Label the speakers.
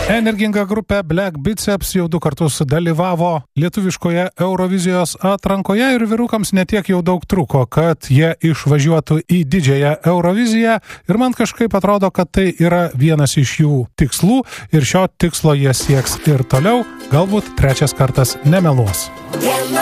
Speaker 1: Energinga grupė Black Biceps jau 2 kartus dalyvavo lietuviškoje Eurovizijos atrankoje ir vyrukams netiek jau daug truko, kad jie išvažiuotų į didžiąją Euroviziją ir man kažkaip atrodo, kad tai yra vienas iš jų tikslų ir šio tikslo jie sieks ir toliau, galbūt 3 kartas nemeluos.